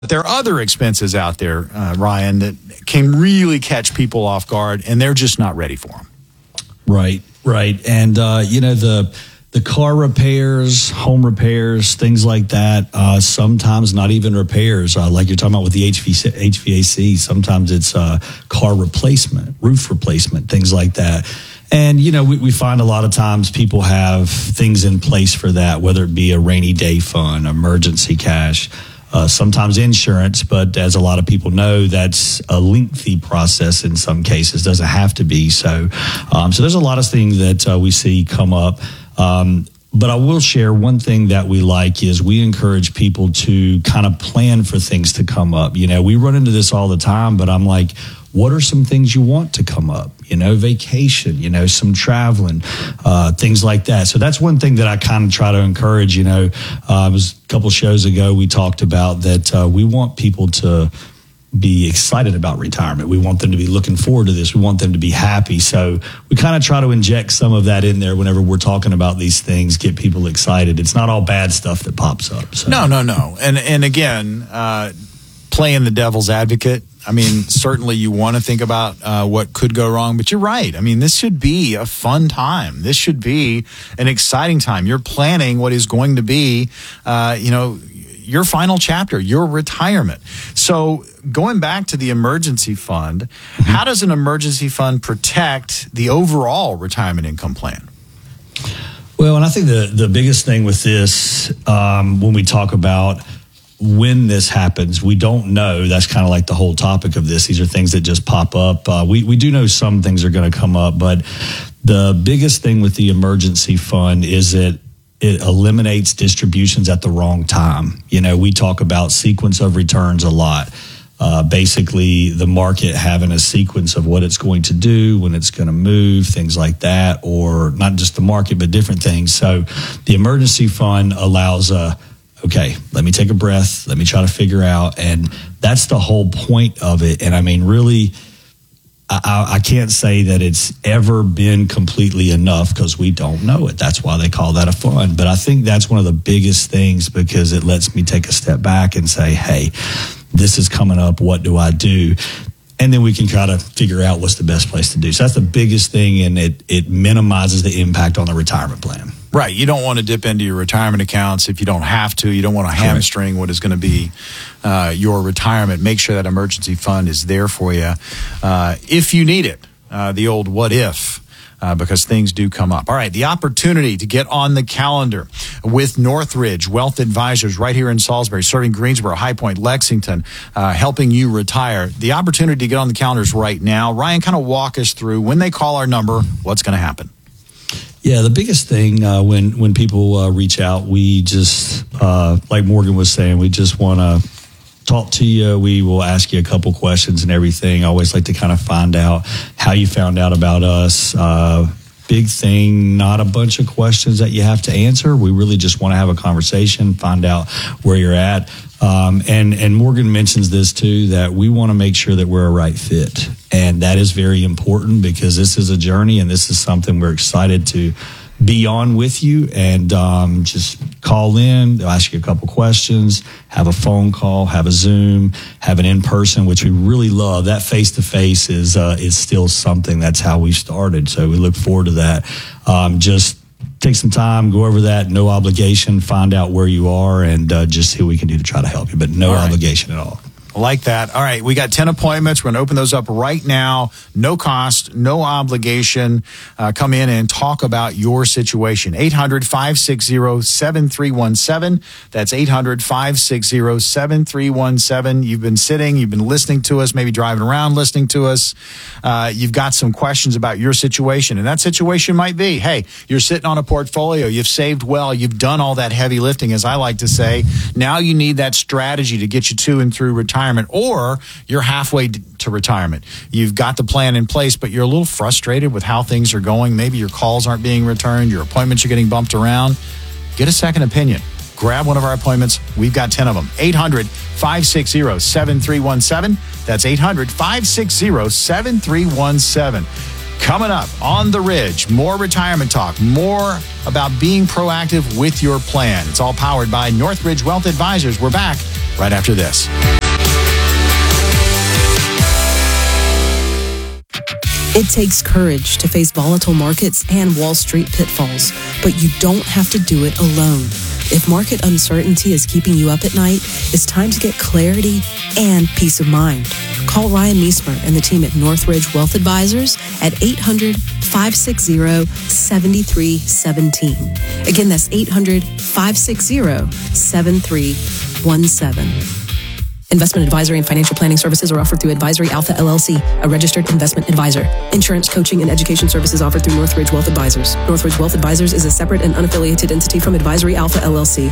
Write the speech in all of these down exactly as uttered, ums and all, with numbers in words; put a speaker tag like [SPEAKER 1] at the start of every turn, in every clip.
[SPEAKER 1] But there are other expenses out there, uh, Ryan, that can really catch people off guard, and they're just not ready for them.
[SPEAKER 2] Right, right. And, uh, you know, the the car repairs, home repairs, things like that, uh, sometimes not even repairs, uh, like you're talking about with the H V A C. Sometimes it's uh, car replacement, roof replacement, things like that. And, you know, we, we find a lot of times people have things in place for that, whether it be a rainy day fund, emergency cash, Uh, sometimes insurance, but as a lot of people know, that's a lengthy process in some cases. Doesn't have to be so. Um, so there's a lot of things that uh, we see come up. Um, but I will share one thing that we like is we encourage people to kind of plan for things to come up. You know, we run into this all the time, but I'm like, what are some things you want to come up? You know, vacation, you know, some traveling, uh, things like that. So that's one thing that I kind of try to encourage. You know, uh, it was a couple shows ago we talked about that uh, we want people to be excited about retirement. We want them to be looking forward to this. We want them to be happy. So we kind of try to inject some of that in there whenever we're talking about these things, get people excited. It's not all bad stuff that pops up. So.
[SPEAKER 1] No, no, no. And, and again, uh, playing the devil's advocate, I mean, certainly you want to think about uh, what could go wrong, but you're right. I mean, this should be a fun time. This should be an exciting time. You're planning what is going to be, uh, you know, your final chapter, your retirement. So going back to the emergency fund, mm-hmm. how does an emergency fund protect the overall retirement income plan?
[SPEAKER 2] Well, and I think the, the biggest thing with this, um, when we talk about when this happens, we don't know. That's kind of like the whole topic of this. These are things that just pop up. Uh, we, we do know some things are going to come up, but the biggest thing with the emergency fund is that it eliminates distributions at the wrong time. You know, we talk about sequence of returns a lot. Uh, basically, the market having a sequence of what it's going to do, when it's going to move, things like that, or not just the market, but different things. So the emergency fund allows a okay, let me take a breath. Let me try to figure out. And that's the whole point of it. And I mean, really, I, I can't say that it's ever been completely enough because we don't know it. That's why they call that a fund. But I think that's one of the biggest things because it lets me take a step back and say, hey, this is coming up. What do I do? And then we can try to figure out what's the best place to do. So that's the biggest thing, and it, it minimizes the impact on the retirement plan.
[SPEAKER 1] Right. You don't want to dip into your retirement accounts if you don't have to. You don't want to hamstring what is going to be uh, your retirement. Make sure that emergency fund is there for you uh, if you need it. Uh, the old what if. Uh, because things do come up. All right, the opportunity to get on the calendar with Northridge Wealth Advisors right here in Salisbury, serving Greensboro, High Point, Lexington, uh, helping you retire. The opportunity to get on the calendars right now. Ryan, kind of walk us through when they call our number, what's going to happen?
[SPEAKER 2] Yeah, the biggest thing uh, when, when people uh, reach out, we just, uh, like Morgan was saying, we just want to talk to you. We will ask you a couple questions and everything. I always like to kind of find out how you found out about us. Uh, big thing, not a bunch of questions that you have to answer. We really just want to have a conversation, find out where you're at. Um, and, and Morgan mentions this too, that we want to make sure that we're a right fit. And that is very important because this is a journey and this is something we're excited to be on with you. And um, just call in, they'll ask you a couple questions, have a phone call, have a Zoom, have an in-person, which we really love. That face-to-face is uh, is still something. That's how we started. So we look forward to that. Um, just take some time, go over that, no obligation, find out where you are, and uh, just see what we can do to try to help you, but no
[SPEAKER 1] right.
[SPEAKER 2] obligation at all.
[SPEAKER 1] Like that. All right, we got ten appointments. We're going to open those up right now. No cost, no obligation. Uh, come in and talk about your situation. eight hundred, five six zero, seven three one seven. That's eight hundred, five six zero, seven three one seven. You've been sitting, you've been listening to us, maybe driving around listening to us. Uh, you've got some questions about your situation. And that situation might be, hey, you're sitting on a portfolio. You've saved well. You've done all that heavy lifting, as I like to say. Now you need that strategy to get you to and through retirement. Or you're halfway to retirement. You've got the plan in place, but you're a little frustrated with how things are going. Maybe your calls aren't being returned. Your appointments are getting bumped around. Get a second opinion. Grab one of our appointments. We've got ten of them. eight hundred, five six zero, seven three one seven. That's eight hundred, five six zero, seven three one seven. Coming up on The Ridge, more retirement talk, more about being proactive with your plan. It's all powered by Northridge Wealth Advisors. We're back right after this.
[SPEAKER 3] It takes courage to face volatile markets and Wall Street pitfalls, but you don't have to do it alone. If market uncertainty is keeping you up at night, it's time to get clarity and peace of mind. Call Ryan Meismer and the team at Northridge Wealth Advisors at eight hundred, five six zero, seven three one seven. Again, that's eight hundred, five six zero, seven three one seven. Investment advisory and financial planning services are offered through Advisory Alpha L L C, a registered investment advisor. Insurance, coaching, and education services offered through Northridge Wealth Advisors. Northridge Wealth Advisors is a separate and unaffiliated entity from Advisory Alpha L L C.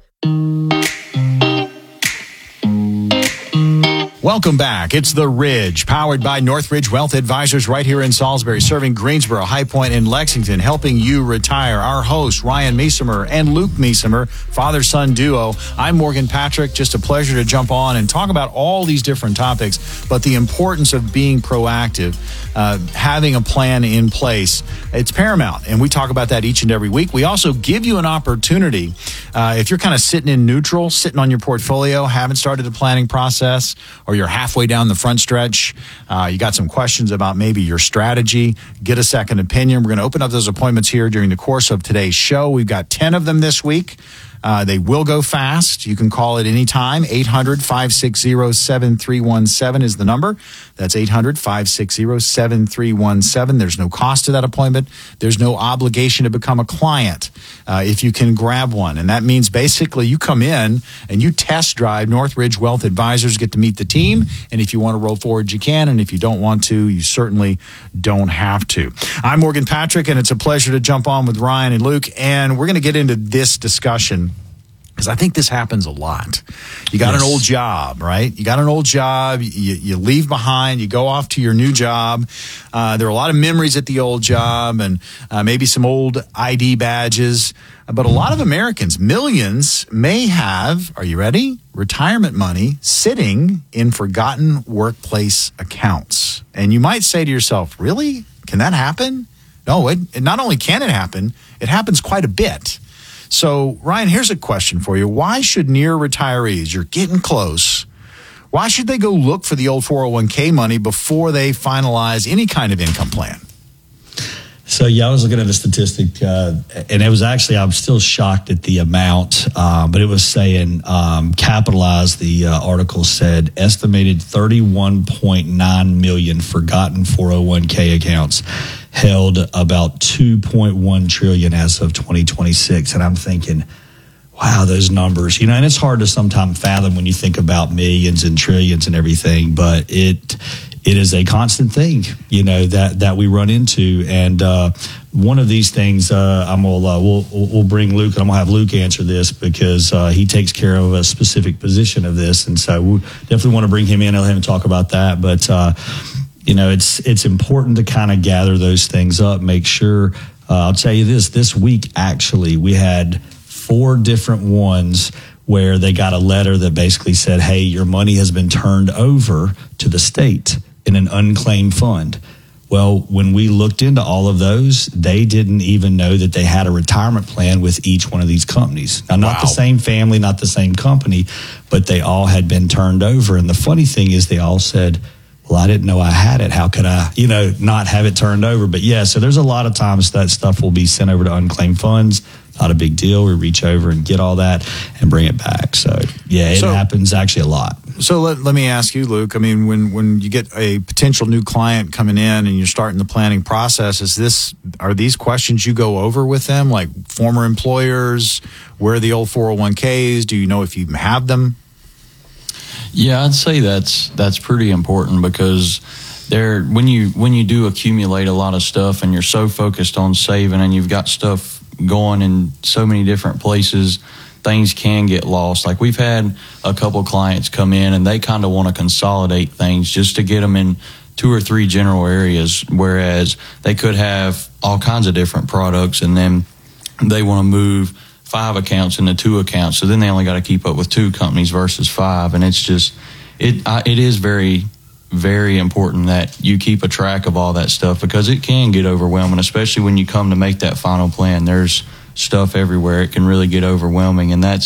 [SPEAKER 1] Welcome back. It's The Ridge, powered by Northridge Wealth Advisors right here in Salisbury, serving Greensboro, High Point, and Lexington, helping you retire. Our hosts, Ryan Meismer and Luke Meismer, father-son duo. I'm Morgan Patrick. Just a pleasure to jump on and talk about all these different topics, but the importance of being proactive, uh, having a plan in place. It's paramount, and we talk about that each and every week. We also give you an opportunity, uh, if you're kind of sitting in neutral, sitting on your portfolio, haven't started the planning process, or you're halfway down the front stretch, uh, you got some questions about maybe your strategy, get a second opinion. We're going to open up those appointments here during the course of today's show. We've got ten of them this week. Uh, they will go fast. You can call at any time. eight hundred, five six zero, seven three one seven is the number. That's eight hundred, five six zero, seven three one seven. There's no cost to that appointment. There's no obligation to become a client uh, if you can grab one. And that means basically you come in and you test drive Northridge Wealth Advisors, get to meet the team. And if you want to roll forward, you can. And if you don't want to, you certainly don't have to. I'm Morgan Patrick, and it's a pleasure to jump on with Ryan and Luke. And we're going to get into this discussion, because I think this happens a lot. You got yes. an old job, right? You got an old job. You, you leave behind. You go off to your new job. Uh, there are a lot of memories at the old job, and uh, maybe some old I D badges. But a lot of Americans, millions, may have, are you ready? Retirement money sitting in forgotten workplace accounts. And you might say to yourself, really? Can that happen? No, it, it not only can it happen, it happens quite a bit. So, Ryan, here's a question for you. Why should near retirees, you're getting close, why should they go look for the old four oh one k money before they finalize any kind of income plan?
[SPEAKER 2] So, yeah, I was looking at a statistic, uh, and it was actually, I'm still shocked at the amount, uh, but it was saying, um, Capitalize, the uh, article said, estimated thirty-one point nine million forgotten four oh one k accounts, held about two point one trillion as of twenty twenty-six. And I'm thinking, wow, those numbers, you know, and it's hard to sometimes fathom when you think about millions and trillions and everything, but it it is a constant thing, you know, that, that we run into. And uh, one of these things, uh, I'm gonna, uh, we'll, we'll bring Luke, and I'm going to have Luke answer this because uh, he takes care of a specific position of this. And so we definitely want to bring him in and let him talk about that. But, uh, you know, it's it's important to kind of gather those things up, make sure. Uh, I'll tell you this, this week, actually, we had four different ones where they got a letter that basically said, hey, your money has been turned over to the state in an unclaimed fund. Well, when we looked into all of those, they didn't even know that they had a retirement plan with each one of these companies. Now, not wow. the same family, not the same company, but they all had been turned over. And the funny thing is they all said, well, I didn't know I had it. How could I, you know, not have it turned over? But yeah, so there's a lot of times that stuff will be sent over to unclaimed funds. Not a big deal. We reach over and get all that and bring it back. So yeah, it so, happens actually a lot.
[SPEAKER 1] So let, let me ask you, Luke, I mean, when, when you get a potential new client coming in and you're starting the planning process, is this, are these questions you go over with them, like former employers, where are the old four oh one k's? Do you know if you even have them?
[SPEAKER 4] Yeah, I'd say that's that's pretty important because there when you when you do accumulate a lot of stuff and you're so focused on saving and you've got stuff going in so many different places, things can get lost. Like we've had a couple clients come in and they kind of want to consolidate things just to get them in two or three general areas, whereas they could have all kinds of different products and then they want to move five accounts into two accounts. So then they only got to keep up with two companies versus five. And it's just, it uh, it is very, very important that you keep a track of all that stuff because it can get overwhelming, especially when you come to make that final plan. There's stuff everywhere. It can really get overwhelming. And that's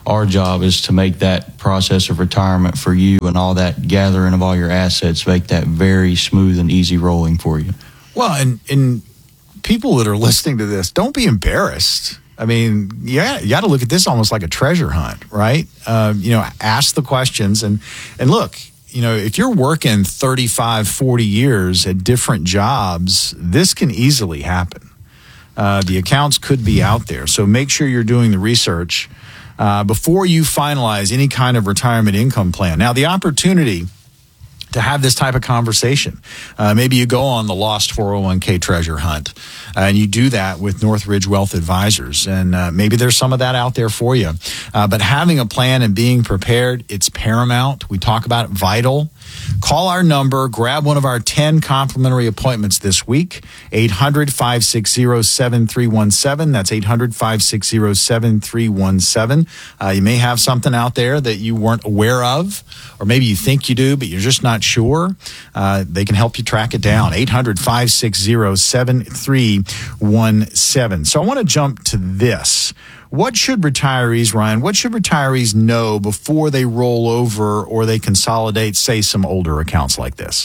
[SPEAKER 4] our job is to make that process of retirement for you and all that gathering of all your assets, make that very smooth and easy rolling for you.
[SPEAKER 1] Well, and, and people that are listening to this, don't be embarrassed. I mean, yeah, you got to look at this almost like a treasure hunt, right? Um, you know, ask the questions and, and look, you know, if you're working thirty-five, forty years at different jobs, this can easily happen. Uh, the accounts could be out there. So make sure you're doing the research uh, before you finalize any kind of retirement income plan. Now, the opportunity to have this type of conversation. Uh, maybe you go on the lost four oh one k treasure hunt, uh, and you do that with Northridge Wealth Advisors, and uh, maybe there's some of that out there for you. Uh, but having a plan and being prepared, it's paramount. We talk about it, vital. Call our number, grab one of our ten complimentary appointments this week, eight hundred, five six zero, seven three one seven. That's eight hundred, five six zero, seven three one seven. Uh, you may have something out there that you weren't aware of, or maybe you think you do, but you're just not sure. Uh, they can help you track it down, eight hundred, five six zero, seven three one seven. So I want to jump to this. What should retirees, Ryan, what should retirees know before they roll over or they consolidate, say, some older accounts like this?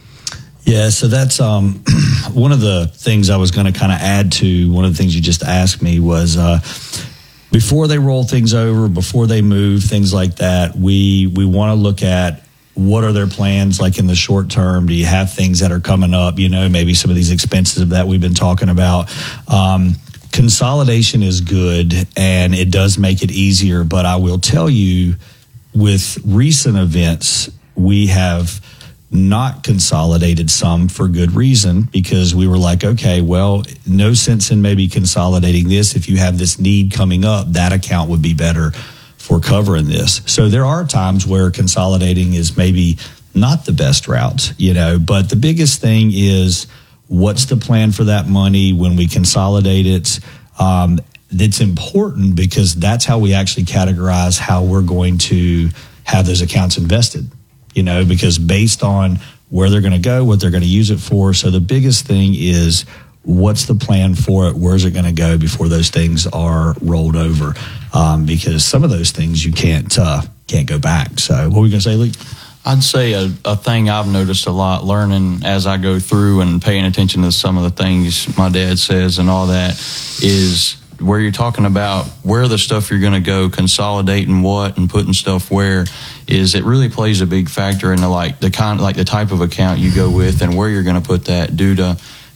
[SPEAKER 2] Yeah, so that's um, one of the things I was going to kind of add to one of the things you just asked me was uh, before they roll things over, before they move, things like that, we we want to look at what are their plans like in the short term? Do you have things that are coming up, you know, maybe some of these expenses that we've been talking about? Um Consolidation is good, and it does make it easier. But I will tell you, with recent events, we have not consolidated some for good reason, because we were like, okay, well, no sense in maybe consolidating this. If you have this need coming up, that account would be better for covering this. So there are times where consolidating is maybe not the best route, you know, but the biggest thing is, what's the plan for that money when we consolidate it? Um, it's important because that's how we actually categorize how we're going to have those accounts invested, you know, because based on where they're going to go, what they're going to use it for. So the biggest thing is, what's the plan for it? Where's it going to go before those things are rolled over? Um, because some of those things you can't uh, can't go back. So what were we going to say, Lee?
[SPEAKER 4] I'd say a, a thing I've noticed a lot learning as I go through and paying attention to some of the things my dad says and all that is where you're talking about where the stuff you're going to go, consolidating what and putting stuff where, is it really plays a big factor in the like the kind like the type of account you go with and where you're going to put that due to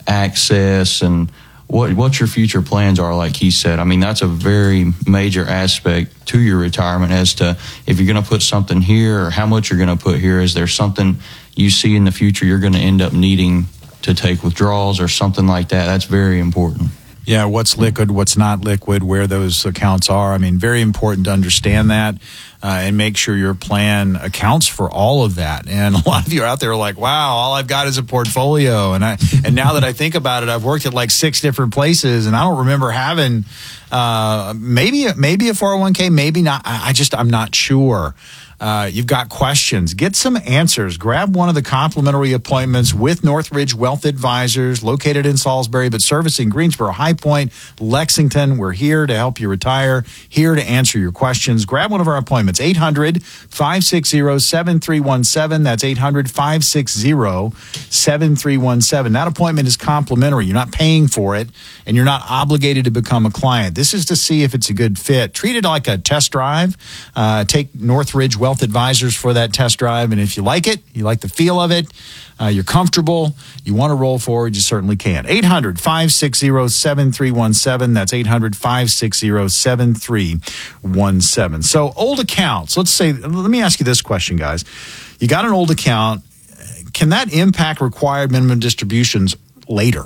[SPEAKER 4] access and what what your future plans are, like he said. I mean, that's a very major aspect to your retirement as to if you're going to put something here or how much you're going to put here. Is there something you see in the future you're going to end up needing to take withdrawals or something like that? That's very important.
[SPEAKER 1] Yeah, what's liquid, what's not liquid, where those accounts are. I mean, very important to understand that uh, and make sure your plan accounts for all of that. And a lot of you are out there like, wow, all I've got is a portfolio. And I and now that I think about it, I've worked at like six different places, and I don't remember having uh, maybe maybe a four oh one k, maybe not. I, I just I'm not sure. Uh, you've got questions, get some answers. Grab one of the complimentary appointments with Northridge Wealth Advisors, located in Salisbury, but servicing Greensboro, High Point, Lexington. We're here to help you retire, here to answer your questions. Grab one of our appointments, eight hundred, five six zero, seven three one seven. That's eight hundred, five six zero, seven three one seven. That appointment is complimentary. You're not paying for it, and you're not obligated to become a client. This is to see if it's a good fit. Treat it like a test drive. Uh, take Northridge Wealth Advisors for that test drive, and if you like it, you like the feel of it, uh, you're comfortable, you want to roll forward, you certainly can. eight hundred, five six zero, seven three one seven. That's eight hundred, five six zero, seven three one seven. So old accounts, let's say, let me ask you this question, guys. You got an old account, can that impact required minimum distributions later?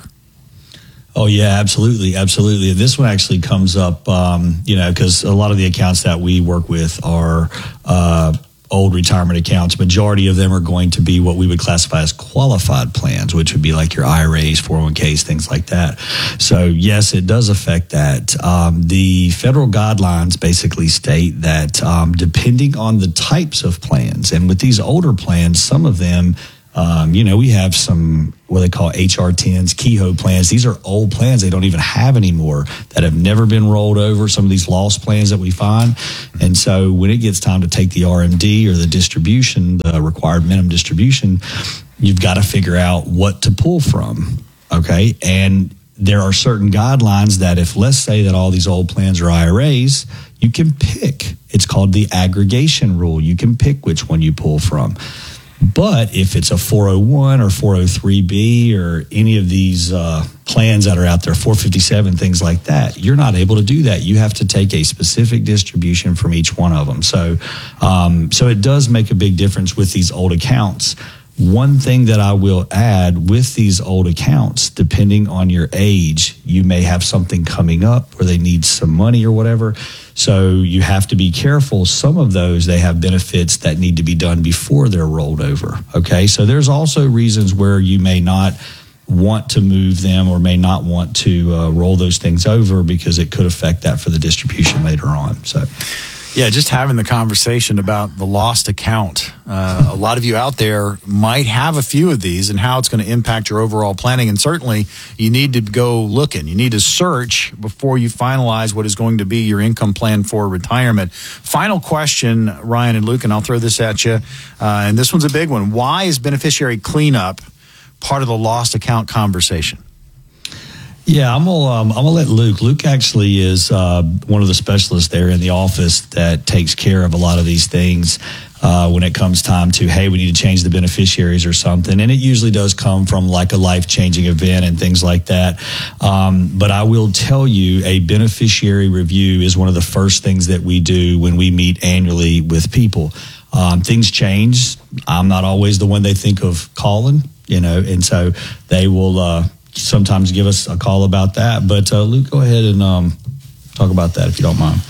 [SPEAKER 2] Oh, yeah, absolutely. Absolutely. This one actually comes up, um, you know, because a lot of the accounts that we work with are uh, old retirement accounts. Majority of them are going to be what we would classify as qualified plans, which would be like your I R As, four oh one k's, things like that. So, yes, it does affect that. Um, the federal guidelines basically state that um, depending on the types of plans, and with these older plans, some of them Um, you know, we have some what they call H R tens, Kehoe plans. These are old plans they don't even have anymore that have never been rolled over, some of these lost plans that we find. And so when it gets time to take the R M D or the distribution, the required minimum distribution, you've got to figure out what to pull from, okay? And there are certain guidelines that if, let's say that all these old plans are I R As, you can pick. It's called the aggregation rule. You can pick which one you pull from. But if it's a four oh one or four oh three B or any of these uh, plans that are out there, four fifty-seven, things like that, you're not able to do that. You have to take a specific distribution from each one of them. So, um, so it does make a big difference with these old accounts. One thing that I will add with these old accounts, depending on your age, you may have something coming up where they need some money or whatever. So you have to be careful. Some of those, they have benefits that need to be done before they're rolled over. Okay. So there's also reasons where you may not want to move them or may not want to uh, roll those things over because it could affect that for the distribution later on. So.
[SPEAKER 1] Yeah, just having the conversation about the lost account. Uh, a lot of you out there might have a few of these and how it's going to impact your overall planning. And certainly you need to go looking. You need to search before you finalize what is going to be your income plan for retirement. Final question, Ryan and Luke, and I'll throw this at you. Uh, and this one's a big one. Why is beneficiary cleanup part of the lost account conversation?
[SPEAKER 2] Yeah, I'm gonna um, I'm gonna let Luke. Luke actually is uh, one of the specialists there in the office that takes care of a lot of these things uh, when it comes time to, hey, we need to change the beneficiaries or something. And it usually does come from like a life-changing event and things like that. Um, but I will tell you, a beneficiary review is one of the first things that we do when we meet annually with people. Um, things change. I'm not always the one they think of calling, you know, and so they will uh, sometimes give us a call about that. But uh, Luke, go ahead and um, talk about that if you don't mind.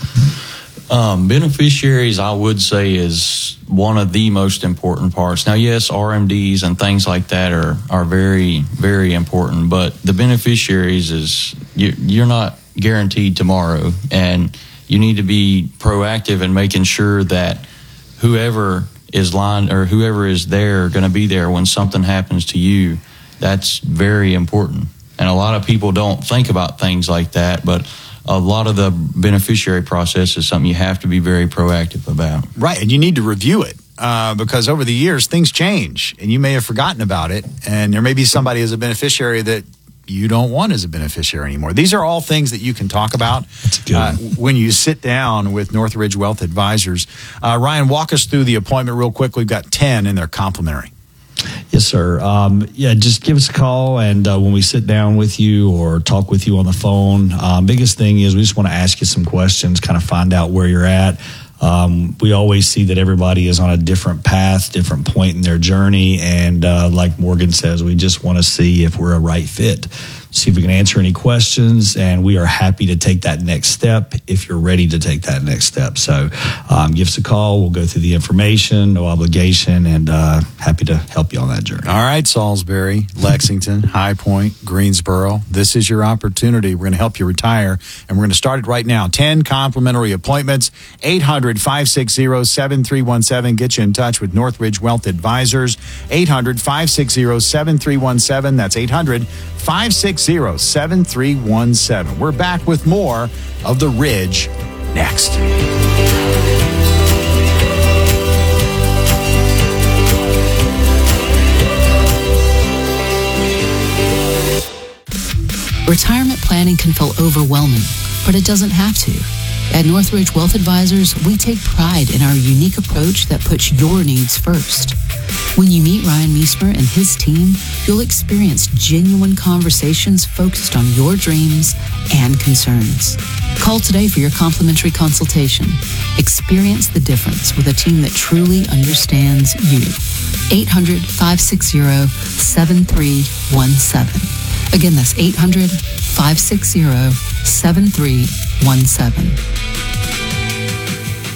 [SPEAKER 4] Um, beneficiaries, I would say, is one of the most important parts. Now, yes, R M Ds and things like that are, are very, very important, but the beneficiaries is, you, you're not guaranteed tomorrow, and you need to be proactive in making sure that whoever is lined or whoever is there going to be there when something happens to you. That's very important. And a lot of people don't think about things like that, but a lot of the beneficiary process is something you have to be very proactive about.
[SPEAKER 1] Right, and you need to review it uh, because over the years, things change, and you may have forgotten about it, and there may be somebody as a beneficiary that you don't want as a beneficiary anymore. These are all things that you can talk about uh, when you sit down with Northridge Wealth Advisors. Uh, Ryan, walk us through the appointment real quick. We've got ten, and they're complimentary.
[SPEAKER 2] Yes, sir. Um, yeah, just give us a call, and uh, when we sit down with you or talk with you on the phone, um, biggest thing is we just want to ask you some questions, kind of find out where you're at. Um, we always see that everybody is on a different path, different point in their journey, and uh, like Morgan says, we just want to see if we're a right fit, see if we can answer any questions, and we are happy to take that next step if you're ready to take that next step. So um, give us a call. We'll go through the information, no obligation, and uh, happy to help you on that journey.
[SPEAKER 1] All right, Salisbury, Lexington, High Point, Greensboro. This is your opportunity. We're going to help you retire, and we're going to start it right now. ten complimentary appointments, eight hundred, five six zero, seven three one seven. Get you in touch with Northridge Wealth Advisors, eight hundred, five six zero, seven three one seven. That's eight hundred, five six zero, seven three one seven. We're back with more of The Ridge next.
[SPEAKER 3] Retirement planning can feel overwhelming, but it doesn't have to. At Northridge Wealth Advisors, we take pride in our unique approach that puts your needs first. When you meet Ryan Meismer and his team, you'll experience genuine conversations focused on your dreams and concerns. Call today for your complimentary consultation. Experience the difference with a team that truly understands you. eight hundred, five six zero, seven three one seven. Again, that's eight hundred, five six zero, seven three one seven.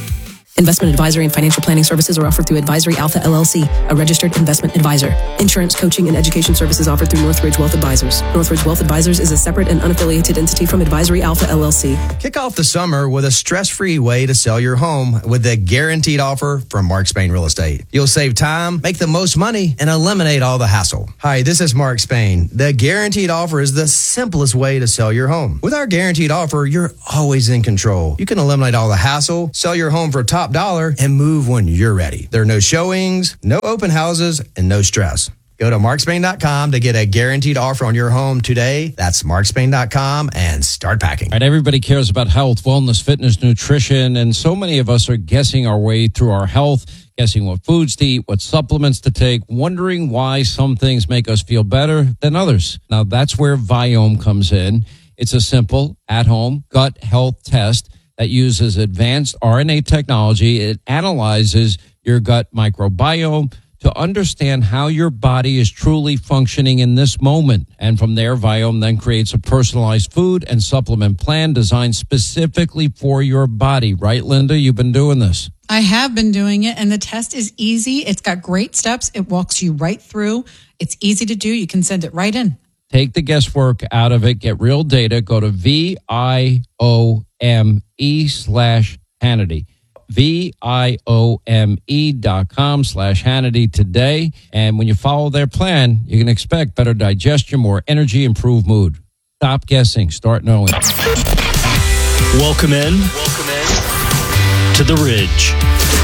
[SPEAKER 3] Investment advisory and financial planning services are offered through Advisory Alpha L L C, a registered investment advisor. Insurance, coaching, and education services offered through Northridge Wealth Advisors. Northridge Wealth Advisors is a separate and unaffiliated entity from Advisory Alpha L L C.
[SPEAKER 5] Kick off the summer with a stress-free way to sell your home with the guaranteed offer from Mark Spain Real Estate. You'll save time, make the most money, and eliminate all the hassle. Hi, this is Mark Spain. The guaranteed offer is the simplest way to sell your home. With our guaranteed offer, you're always in control. You can eliminate all the hassle, sell your home for top dollar, and move when you're ready. There are no showings, no open houses, and no stress. Go to mark spain dot com to get a guaranteed offer on your home today. That's mark spain dot com and start packing.
[SPEAKER 6] All right, everybody cares about health, wellness, fitness, nutrition, and so many of us are guessing our way through our health, guessing what foods to eat, what supplements to take, wondering why some things make us feel better than others. Now, that's where Viome comes in. It's a simple, at-home gut health test that uses advanced R N A technology. It analyzes your gut microbiome to understand how your body is truly functioning in this moment. And from there, Viome then creates a personalized food and supplement plan designed specifically for your body. Right, Linda? You've been doing this.
[SPEAKER 7] I have been doing it, and the test is easy. It's got great steps. It walks you right through. It's easy to do. You can send it right in.
[SPEAKER 6] Take the guesswork out of it. Get real data. Go to V I O M E slash Hannity. V I O M E dot com slash Hannity today. And when you follow their plan, you can expect better digestion, more energy, improved mood. Stop guessing. Start knowing.
[SPEAKER 8] Welcome in. Welcome in to the Ridge.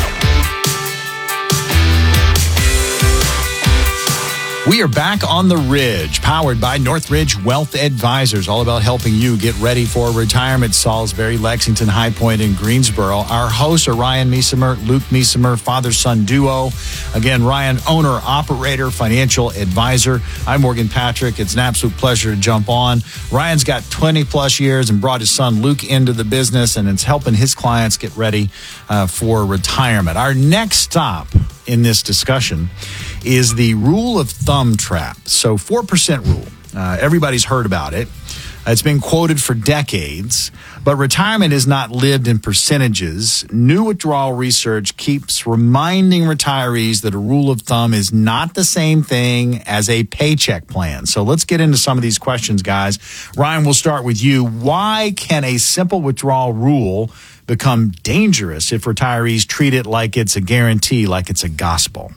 [SPEAKER 1] We are back on the Ridge, powered by Northridge Wealth Advisors, all about helping you get ready for retirement. Salisbury, Lexington, High Point, and Greensboro. Our hosts are Ryan Miesemer, Luke Miesemer, father-son duo. Again, Ryan, owner, operator, financial advisor. I'm Morgan Patrick. It's an absolute pleasure to jump on. Ryan's got twenty plus years and brought his son Luke into the business, and it's helping his clients get ready uh, for retirement. Our next stop in this discussion is the rule of thumb trap. So four percent rule. Uh, everybody's heard about it. It's been quoted for decades, but retirement is not lived in percentages. New withdrawal research keeps reminding retirees that a rule of thumb is not the same thing as a paycheck plan. So let's get into some of these questions, guys. Ryan, we'll start with you. Why can a simple withdrawal rule become dangerous if retirees treat it like it's a guarantee, like it's a gospel?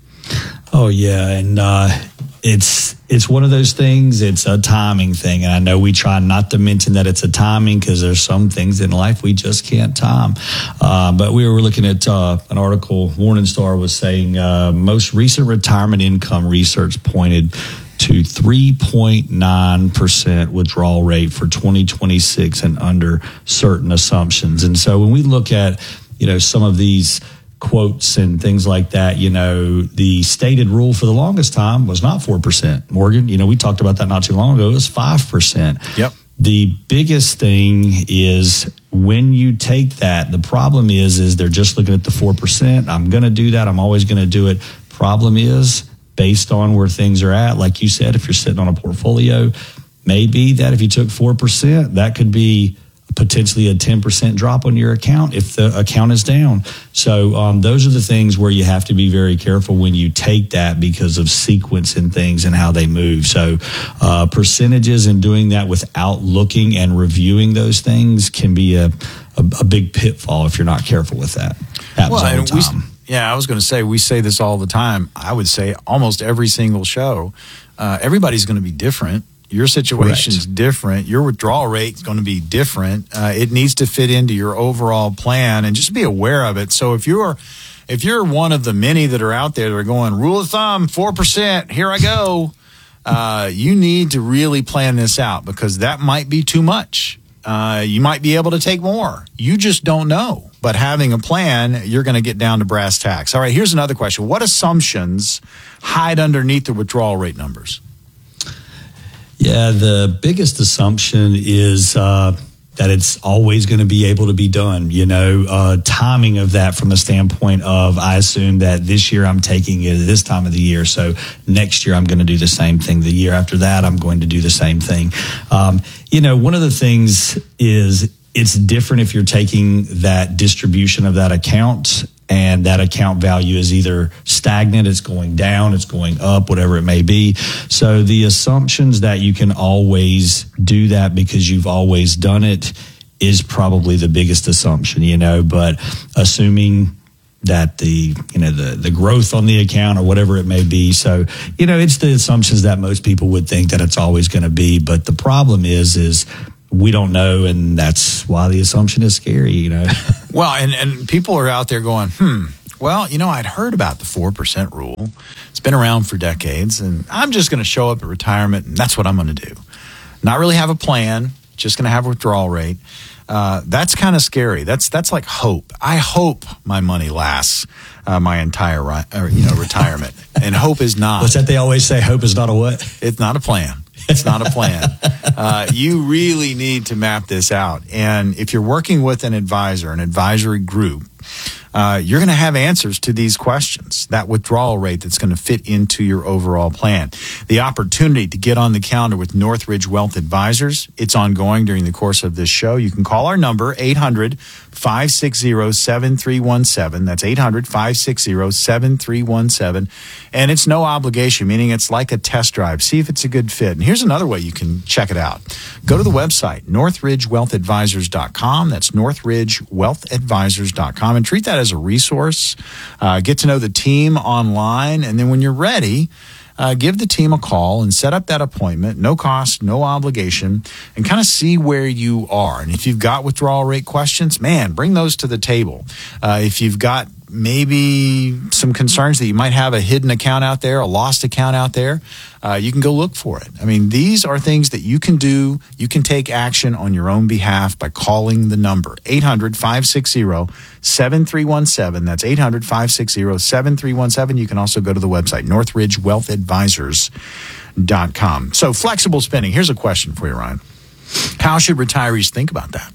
[SPEAKER 2] Oh, yeah. And uh, it's it's one of those things. It's a timing thing. And I know we try not to mention that it's a timing because there's some things in life we just can't time. Uh, but we were looking at uh, an article, Morningstar was saying uh, most recent retirement income research pointed to three point nine percent withdrawal rate for twenty twenty-six and under certain assumptions. And so when we look at, you know, some of these quotes and things like that, you know, the stated rule for the longest time was not four percent. Morgan, you know, we talked about that not too long ago. It was five percent.
[SPEAKER 1] Yep.
[SPEAKER 2] The biggest thing is when you take that, the problem is, is they're just looking at the four percent. I'm going to do that. I'm always going to do it. Problem is, based on where things are at, like you said, if you're sitting on a portfolio, maybe that if you took four percent, that could be potentially a ten percent drop on your account if the account is down. So um, those are the things where you have to be very careful when you take that because of sequence and things and how they move. So uh, percentages and doing that without looking and reviewing those things can be a, a, a big pitfall if you're not careful with that. Happens
[SPEAKER 1] Well,
[SPEAKER 2] all the
[SPEAKER 1] we-
[SPEAKER 2] time.
[SPEAKER 1] Yeah, I was going to say, we say this all the time. I would say almost every single show. Uh, everybody's going to be different. Your situation's
[SPEAKER 2] Correct.
[SPEAKER 1] different. Your withdrawal rate is going to be different. Uh, it needs to fit into your overall plan, and just be aware of it. So if you're if you're one of the many that are out there that are going, rule of thumb, four percent, here I go, uh, you need to really plan this out because that might be too much. Uh, you might be able to take more. You just don't know. But having a plan, you're going to get down to brass tacks. All right, here's another question. What assumptions hide underneath the withdrawal rate numbers?
[SPEAKER 2] Yeah, the biggest assumption is uh, that it's always going to be able to be done. You know, uh, timing of that from the standpoint of I assume that this year I'm taking it at this time of the year. So next year I'm going to do the same thing. The year after that, I'm going to do the same thing. Um, you know, one of the things is it's different if you're taking that distribution of that account and that account value is either stagnant, it's going down, it's going up, whatever it may be. So the assumptions that you can always do that because you've always done it is probably the biggest assumption, you know, but assuming that the, you know, the, the growth on the account or whatever it may be. So, you know, it's the assumptions that most people would think that it's always going to be. But the problem is, is we don't know. And that's why the assumption is scary, you know.
[SPEAKER 1] Well, and, and people are out there going, hmm, well, you know, I'd heard about the four percent rule. It's been around for decades, and I'm just going to show up at retirement, and that's what I'm going to do. Not really have a plan, just going to have a withdrawal rate. Uh, that's kind of scary. That's that's like hope. I hope my money lasts uh, my entire ri- or, you know retirement, and hope is not.
[SPEAKER 2] What's that they always say? Hope is not a what?
[SPEAKER 1] It's not a plan. It's not a plan. Uh, you really need to map this out. And if you're working with an advisor, an advisory group, uh, you're going to have answers to these questions, that withdrawal rate that's going to fit into your overall plan. The opportunity to get on the calendar with Northridge Wealth Advisors, it's ongoing during the course of this show. You can call our number, eight hundred, five six zero, seven three one seven. That's eight hundred, five six zero, seven three one seven. And it's no obligation, meaning it's like a test drive. See if it's a good fit. And here's another way you can check it out. Go to the website, northridge wealth advisors dot com. That's northridge wealth advisors dot com. And treat that as a resource. Uh, get to know the team online. And then when you're ready, Uh, give the team a call and set up that appointment, no cost, no obligation, and kind of see where you are. And if you've got withdrawal rate questions, man, bring those to the table. Uh, if you've got maybe some concerns that you might have a hidden account out there, a lost account out there, uh, you can go look for it. I mean, these are things that you can do. You can take action on your own behalf by calling the number, eight hundred, five six zero, seven three one seven. That's eight hundred, five six zero, seven three one seven. You can also go to the website, northridge wealth advisors dot com. So flexible spending. Here's a question for you, Ryan. How should retirees think about that?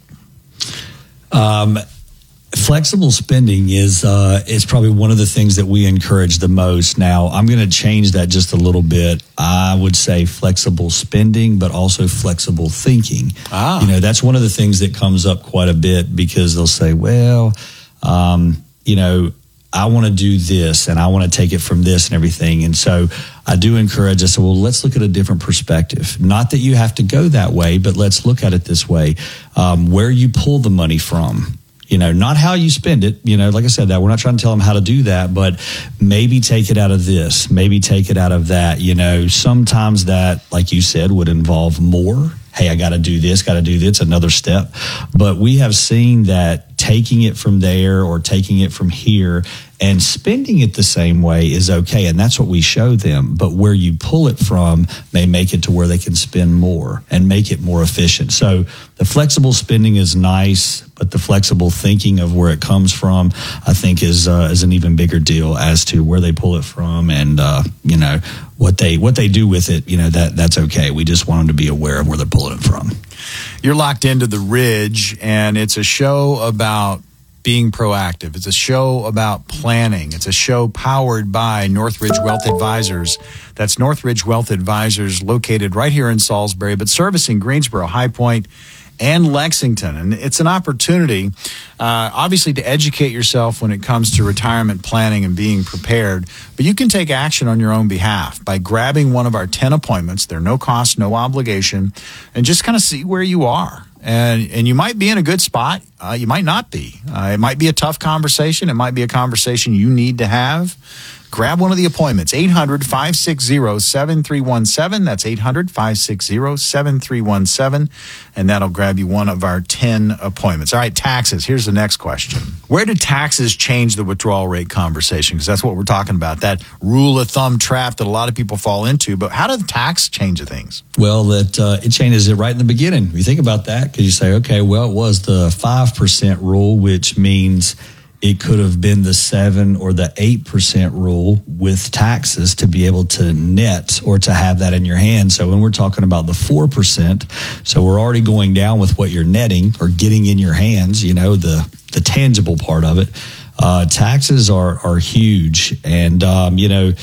[SPEAKER 2] Um, Flexible spending is uh, is probably one of the things that we encourage the most. Now, I'm going to change that just a little bit. I would say flexible spending, but also flexible thinking.
[SPEAKER 1] Ah.
[SPEAKER 2] You know, that's one of the things that comes up quite a bit because they'll say, well, um, you know, I want to do this and I want to take it from this and everything. And so I do encourage us, well, let's look at a different perspective. Not that you have to go that way, but let's look at it this way. Um, where you pull the money from. You know, not how you spend it. You know, like I said, that we're not trying to tell them how to do that, but maybe take it out of this, maybe take it out of that. You know, sometimes that, like you said, would involve more. Hey, I got to do this, got to do this, another step. But we have seen that taking it from there or taking it from here and spending it the same way is okay. And that's what we show them. But where you pull it from may make it to where they can spend more and make it more efficient. So the flexible spending is nice, but the flexible thinking of where it comes from, I think, is uh, is an even bigger deal as to where they pull it from and, uh, you know, what they what they do with it. You know, that that's okay. We just want them to be aware of where they're pulling it from.
[SPEAKER 1] You're locked into The Ridge, and it's a show about being proactive. It's a show about planning. It's a show powered by Northridge Wealth Advisors. That's Northridge Wealth Advisors, located right here in Salisbury, but servicing Greensboro, High Point, and Lexington. And it's an opportunity, uh, obviously, to educate yourself when it comes to retirement planning and being prepared. But you can take action on your own behalf by grabbing one of our ten appointments. They're no cost, no obligation, and just kind of see where you are. And and you might be in a good spot. Uh, you might not be. Uh, it might be a tough conversation. It might be a conversation you need to have. Grab one of the appointments, eight hundred, five six zero, seven three one seven. That's eight hundred, five six zero, seven three one seven. And that'll grab you one of our ten appointments. All right, taxes. Here's the next question. Where do taxes change the withdrawal rate conversation? Because that's what we're talking about, that rule of thumb trap that a lot of people fall into. But how does tax change things?
[SPEAKER 2] Well, that uh, it changes it right in the beginning. You think about that because you say, okay, well, it was the five percent rule, which means it could have been the seven or the eight percent rule with taxes to be able to net or to have that in your hand. So when we're talking about the four percent, so we're already going down with what you're netting or getting in your hands, you know, the, the tangible part of it. Uh, taxes are, are huge. And, um, you know,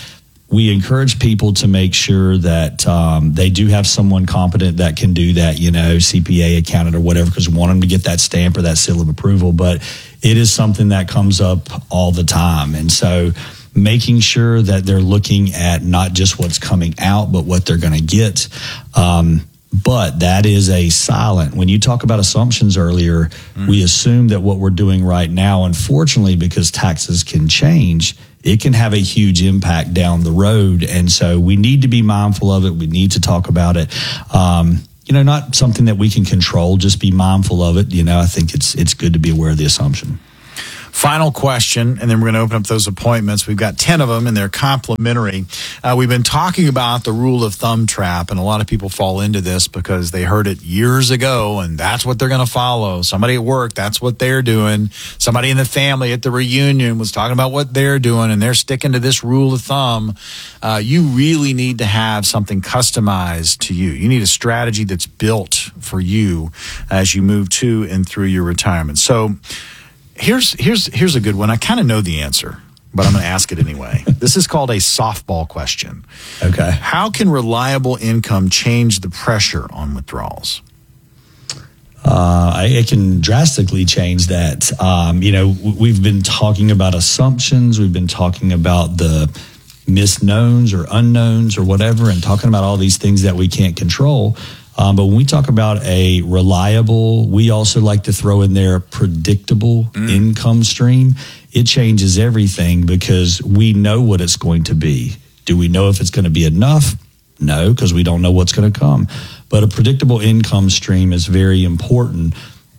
[SPEAKER 2] we encourage people to make sure that um, they do have someone competent that can do that, you know, C P A, accountant, or whatever, because we want them to get that stamp or that seal of approval. But it is something that comes up all the time. And so making sure that they're looking at not just what's coming out, but what they're going to get. Um, but that is a silent. When you talk about assumptions earlier, mm. we assume that what we're doing right now, unfortunately, because taxes can change, it can have a huge impact down the road. And so we need to be mindful of it. We need to talk about it. Um, you know, not something that we can control, just be mindful of it. You know, I think it's it's good to be aware of the assumption.
[SPEAKER 1] Final question, and then we're going to open up those appointments. We've got ten of them, and they're complimentary. Uh, we've been talking about the rule of thumb trap, and a lot of people fall into this because they heard it years ago, and that's what they're going to follow. Somebody at work, that's what they're doing. Somebody in the family at the reunion was talking about what they're doing, and they're sticking to this rule of thumb. Uh, you really need to have something customized to you. You need a strategy that's built for you as you move to and through your retirement. So, Here's here's here's a good one. I kind of know the answer, but I'm going to ask it anyway. This is called a softball question.
[SPEAKER 2] Okay.
[SPEAKER 1] How can reliable income change the pressure on withdrawals?
[SPEAKER 2] Uh, it can drastically change that. Um, you know, we've been talking about assumptions. We've been talking about the misknowns or unknowns or whatever, and talking about all these things that we can't control. Um, but when we talk about a reliable, we also like to throw in there predictable mm. income stream. It changes everything because we know what it's going to be. Do we know if it's going to be enough? No, because we don't know what's going to come. But a predictable income stream is very important.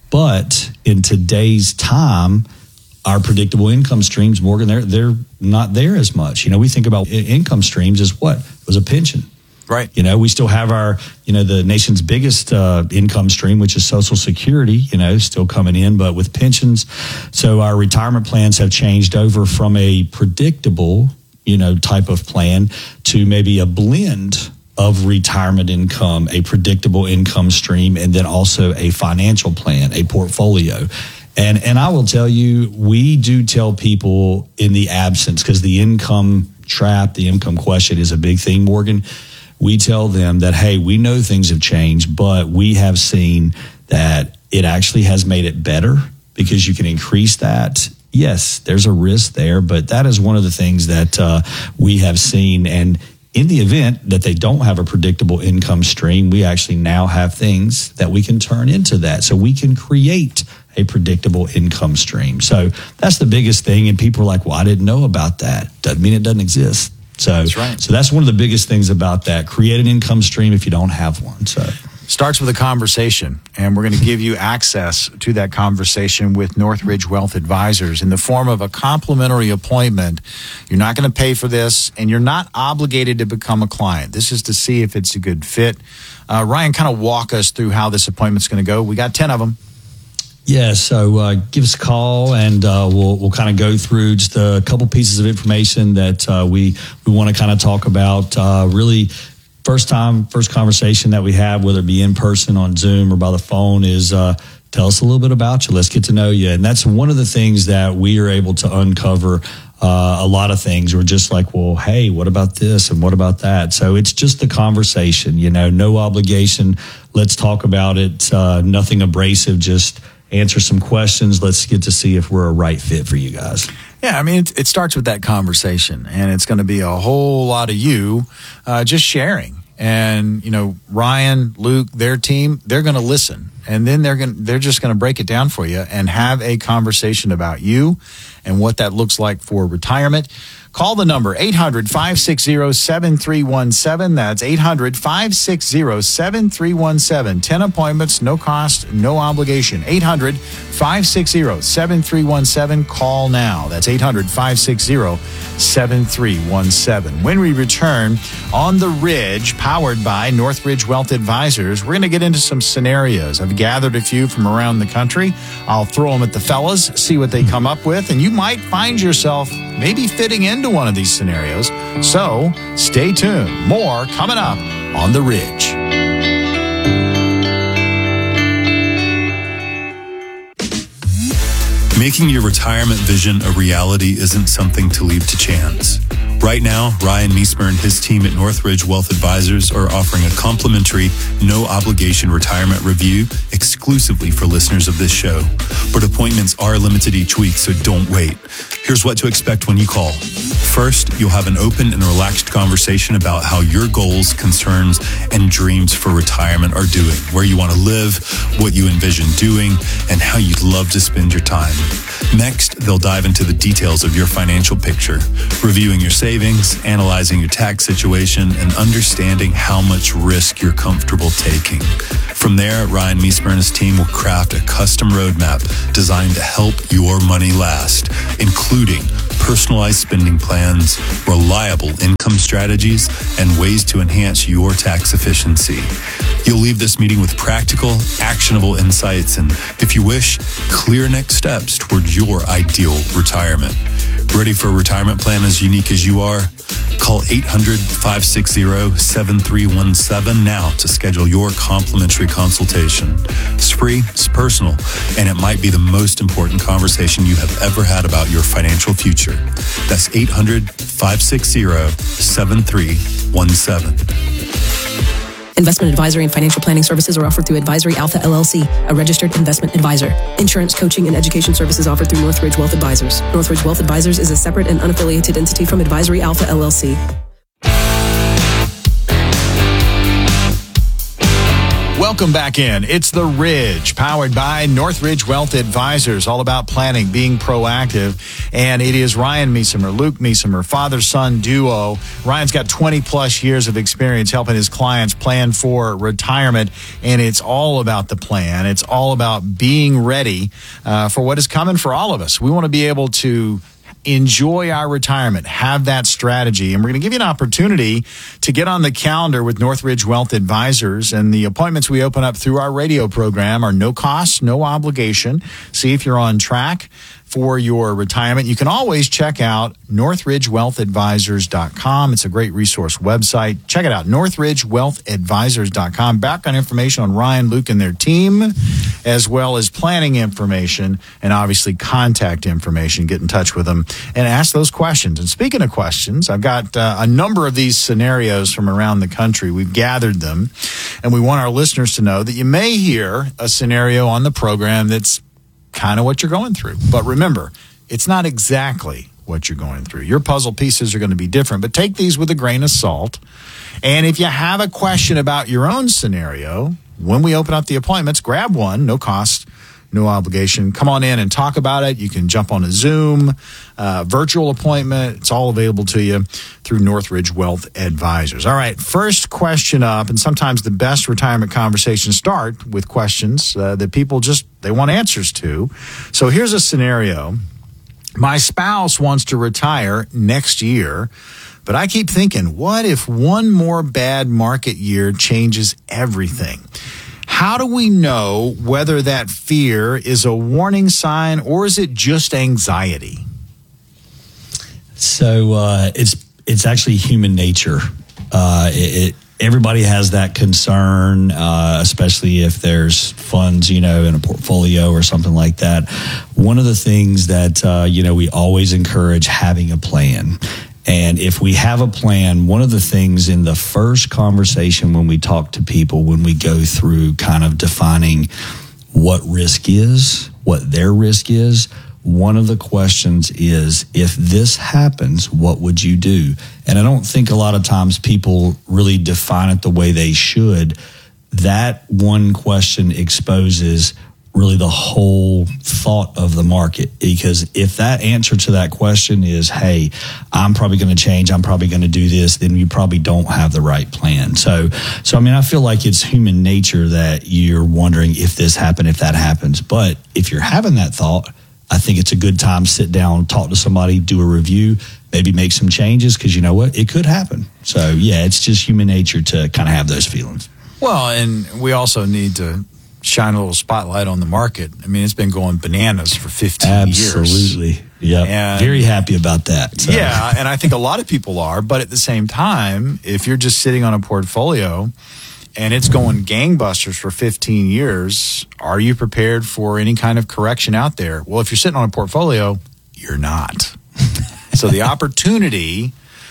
[SPEAKER 2] But in today's time, our predictable income streams, Morgan, they're, they're not there as much. You know, we think about income streams as what? It was a pension.
[SPEAKER 1] Right.
[SPEAKER 2] You know, we still have our, you know, the nation's biggest uh, income stream, which is Social Security, you know, still coming in, but with pensions. So our retirement plans have changed over from a predictable, you know, type of plan to maybe a blend of retirement income, a predictable income stream, and then also a financial plan, a portfolio. And and I will tell you, we do tell people in the absence, because the income trap, the income question is a big thing, Morgan. We tell them that, hey, we know things have changed, but we have seen that it actually has made it better because you can increase that. Yes, there's a risk there, but that is one of the things that uh, we have seen. And in the event that they don't have a predictable income stream, we actually now have things that we can turn into that. So we can create a predictable income stream. So that's the biggest thing. And people are like, well, I didn't know about that. Doesn't mean it doesn't exist. So that's right. So that's one of the biggest things about that. Create an income stream if you don't have one. So
[SPEAKER 1] starts with a conversation, and we're going to give you access to that conversation with Northridge Wealth Advisors in the form of a complimentary appointment. You're not going to pay for this, and you're not obligated to become a client. This is to see if it's a good fit. Uh, Ryan, kind of walk us through how this appointment's going to go. We got ten of them.
[SPEAKER 2] Yeah, so uh, give us a call, and uh, we'll we'll kind of go through just a couple pieces of information that uh, we we want to kind of talk about. Uh, really, first time, first conversation that we have, whether it be in person, on Zoom, or by the phone, is uh, tell us a little bit about you. Let's get to know you, and that's one of the things that we are able to uncover. Uh, a lot of things we're just like, well, hey, what about this and what about that? So it's just the conversation, you know, no obligation. Let's talk about it. Uh, nothing abrasive. Just answer some questions. Let's get to see if we're a right fit for you guys.
[SPEAKER 1] Yeah, I mean, it, it starts with that conversation, and it's going to be a whole lot of you uh, just sharing. And, you know, Ryan, Luke, their team, they're going to listen. And then they're going they're just going to break it down for you and have a conversation about you and what that looks like for retirement. Call the number, eight hundred, five six zero, seven three one seven. That's eight hundred, five six zero, seven three one seven. ten appointments, no cost, no obligation. eight hundred, five six zero, seven three one seven. Call now. That's eight hundred, five six zero, seven three one seven. When we return on The Ridge, powered by Northridge Wealth Advisors, we're going to get into some scenarios. I've gathered a few from around the country. I'll throw them at the fellas, see what they come up with, and you might find yourself maybe fitting into one of these scenarios. So stay tuned. More coming up on The Ridge.
[SPEAKER 9] Making your retirement vision a reality isn't something to leave to chance. Right now, Ryan Meismer and his team at Northridge Wealth Advisors are offering a complimentary, no-obligation retirement review exclusively for listeners of this show. But appointments are limited each week, so don't wait. Here's what to expect when you call. First, you'll have an open and relaxed conversation about how your goals, concerns, and dreams for retirement are doing, where you want to live, what you envision doing, and how you'd love to spend your time. Next, they'll dive into the details of your financial picture, reviewing your savings, analyzing your tax situation, and understanding how much risk you're comfortable taking. From there, Ryan Meismer and his team will craft a custom roadmap designed to help your money last, including personalized spending plans, reliable income strategies, and ways to enhance your tax efficiency. You'll leave this meeting with practical, actionable insights and, if you wish, clear next steps toward your ideal retirement. Ready for a retirement plan as unique as you are? Call eight hundred, five six zero, seven three one seven now to schedule your complimentary consultation. It's free, it's personal, and it might be the most important conversation you have ever had about your financial future. That's eight hundred, five six zero, seven three one seven.
[SPEAKER 3] Investment advisory and financial planning services are offered through Advisory Alpha L L C, a registered investment advisor. Insurance, coaching, and education services offered through Northridge Wealth Advisors. Northridge Wealth Advisors is a separate and unaffiliated entity from Advisory Alpha L L C.
[SPEAKER 1] Welcome back in. It's The Ridge, powered by Northridge Wealth Advisors, all about planning, being proactive. And it is Ryan Meismer, Luke Meismer, father-son duo. Ryan's got twenty plus years of experience helping his clients plan for retirement. And it's all about the plan. It's all about being ready uh, for what is coming for all of us. We want to be able to enjoy our retirement, have that strategy. And we're going to give you an opportunity to get on the calendar with Northridge Wealth Advisors. And the appointments we open up through our radio program are no cost, no obligation. See if you're on track for your retirement. You can always check out northridge wealth advisors dot com. It's a great resource website. Check it out, northridge wealth advisors dot com. Background information on Ryan, Luke, and their team, as well as planning information and obviously contact information. Get in touch with them and ask those questions. And speaking of questions, I've got uh, a number of these scenarios from around the country. We've gathered them, and we want our listeners to know that you may hear a scenario on the program that's kind of what you're going through. But remember, it's not exactly what you're going through. Your puzzle pieces are going to be different, but take these with a grain of salt. And if you have a question about your own scenario, when we open up the appointments, grab one, no cost, no obligation. Come on in and talk about it. You can jump on a Zoom, uh, virtual appointment. It's all available to you through Northridge Wealth Advisors. All right, first question up, and sometimes the best retirement conversations start with questions uh, that people just, they want answers to. So here's a scenario. My spouse wants to retire next year, but I keep thinking, what if one more bad market year changes everything? How do we know whether that fear is a warning sign or is it just anxiety?
[SPEAKER 2] So uh, it's it's actually human nature. Uh, it, it, everybody has that concern, uh, especially if there's funds, you know, in a portfolio or something like that. One of the things that uh, you know we always encourage having a plan. And if we have a plan, one of the things in the first conversation when we talk to people, when we go through kind of defining what risk is, what their risk is, one of the questions is, if this happens, what would you do? And I don't think a lot of times people really define it the way they should. That one question exposes really the whole thought of the market, because if that answer to that question is, hey, I'm probably going to change, I'm probably going to do this, then you probably don't have the right plan. So, so I mean, I feel like it's human nature that you're wondering if this happened, if that happens. But if you're having that thought, I think it's a good time to sit down, talk to somebody, do a review, maybe make some changes, because you know what? It could happen. So, yeah, it's just human nature to kind of have those feelings.
[SPEAKER 1] Well, and we also need to shine a little spotlight on the market. I mean, it's been going bananas for fifteen
[SPEAKER 2] Absolutely.
[SPEAKER 1] years.
[SPEAKER 2] Absolutely. Yeah. Very happy about that. So.
[SPEAKER 1] Yeah. And I think a lot of people are. But at the same time, if you're just sitting on a portfolio and it's going gangbusters for fifteen years, are you prepared for any kind of correction out there? Well, if you're sitting on a portfolio, you're not. So the opportunity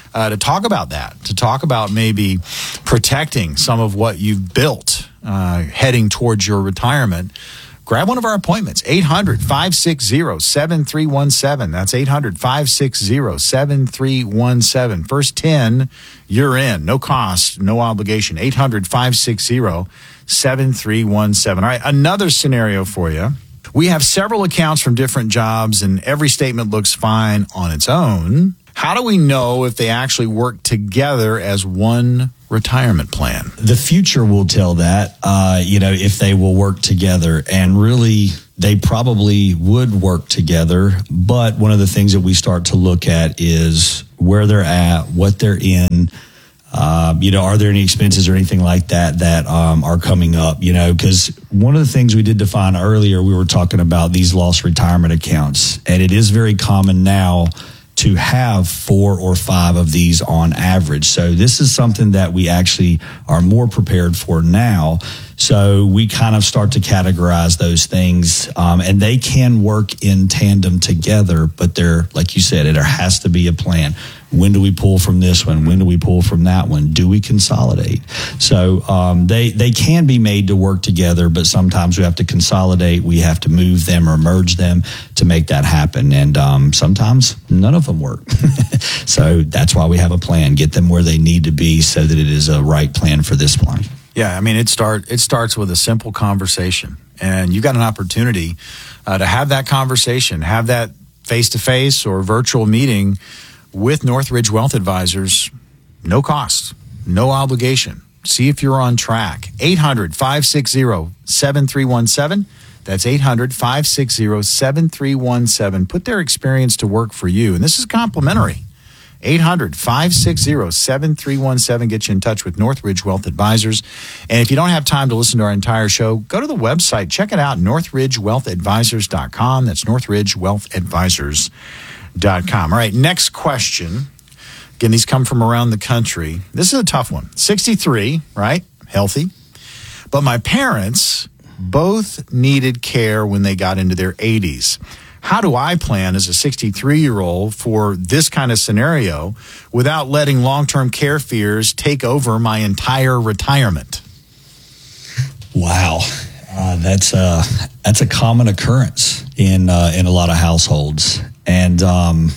[SPEAKER 1] uh, to talk about that, to talk about maybe protecting some of what you've built uh, heading towards your retirement, grab one of our appointments, eight hundred, five six zero, seven three one seven. That's eight hundred, five six zero, seven three one seven. First ten, you're in. No cost, no obligation. eight hundred, five six zero, seven three one seven. All right, another scenario for you. We have several accounts from different jobs, and every statement looks fine on its own. How do we know if they actually work together as one retirement plan?
[SPEAKER 2] The future will tell that, uh, you know, if they will work together. And really, they probably would work together. But one of the things that we start to look at is where they're at, what they're in. Uh, you know, are there any expenses or anything like that that um, are coming up? You know, because one of the things we did define earlier, we were talking about these lost retirement accounts. And it is very common now to have four or five of these on average. So this is something that we actually are more prepared for now. So we kind of start to categorize those things, um, and they can work in tandem together, but they're, like you said, there has to be a plan. When do we pull from this one? When do we pull from that one? Do we consolidate? So um, they they can be made to work together, but sometimes we have to consolidate. We have to move them or merge them to make that happen. And um, sometimes none of them work. So that's why we have a plan. Get them where they need to be so that it is a right plan for this one.
[SPEAKER 1] Yeah, I mean, it start it starts with a simple conversation, and you got an opportunity uh, to have that conversation, have that face-to-face or virtual meeting with Northridge Wealth Advisors, no cost, no obligation. See if you're on track. eight hundred, five six zero, seven three one seven. That's eight hundred, five six zero, seven three one seven. Put their experience to work for you, and this is complimentary. eight hundred, five six zero, seven three one seven. Get you in touch with Northridge Wealth Advisors. And if you don't have time to listen to our entire show, go to the website. Check it out, northridge wealth advisors dot com. That's northridge wealth advisors dot com. All right, next question. Again, these come from around the country. This is a tough one. sixty-three, right? Healthy. But my parents both needed care when they got into their eighties. How do I plan as a sixty-three-year-old for this kind of scenario without letting long-term care fears take over my entire retirement?
[SPEAKER 2] Wow. Uh, that's, a, that's a common occurrence in uh, in a lot of households. And, um,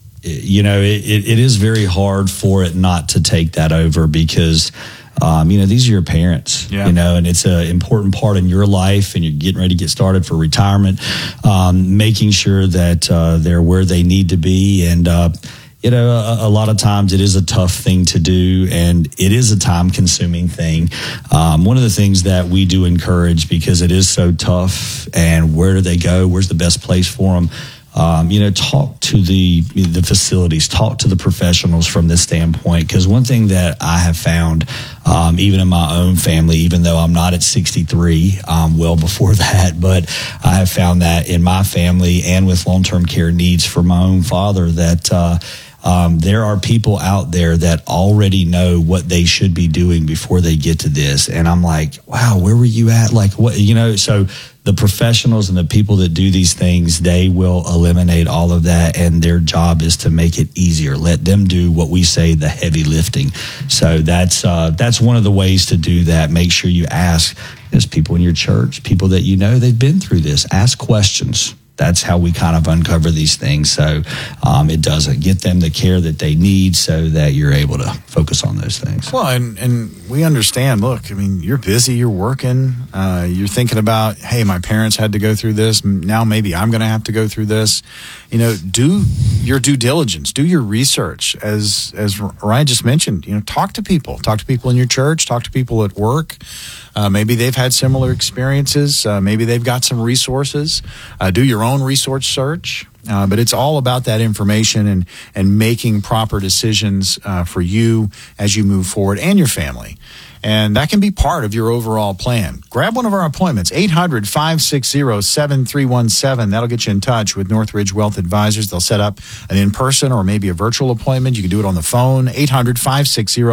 [SPEAKER 2] you know, it, it is very hard for it not to take that over because, um, you know, these are your parents, yeah. you know, and it's an important part in your life and you're getting ready to get started for retirement, um, making sure that uh, they're where they need to be. And, uh, you know, a, a lot of times it is a tough thing to do and it is a time consuming thing. Um, one of the things that we do encourage because it is so tough and where do they go? Where's the best place for them? Um, you know, talk to the the facilities, talk to the professionals from this standpoint. Because one thing that I have found, um, even in my own family, even though I'm not at sixty-three, um, well before that, but I have found that in my family and with long-term care needs for my own father, that uh, um, there are people out there that already know what they should be doing before they get to this. And I'm like, wow, where were you at? Like, what, you know, so the professionals and the people that do these things, they will eliminate all of that, and their job is to make it easier. Let them do what we say, the heavy lifting. So that's uh, that's one of the ways to do that. Make sure you ask. There's people in your church, people that you know, they've been through this. Ask questions. That's how we kind of uncover these things. So um, it doesn't get them the care that they need so that you're able to focus on those things.
[SPEAKER 1] Well, and, and we understand, look, I mean, you're busy, you're working, uh, you're thinking about, hey, my parents had to go through this. Now maybe I'm going to have to go through this. You know, do your due diligence, do your research. As, as Ryan just mentioned, you know, talk to people, talk to people in your church, talk to people at work. Uh, maybe they've had similar experiences. Uh, maybe they've got some resources. Uh, do your own resource search. Uh, but it's all about that information and, and making proper decisions uh, for you as you move forward and your family. And that can be part of your overall plan. Grab one of our appointments, eight hundred, five six zero, seven three one seven. That'll get you in touch with Northridge Wealth Advisors. They'll set up an in-person or maybe a virtual appointment. You can do it on the phone, eight hundred, five six zero,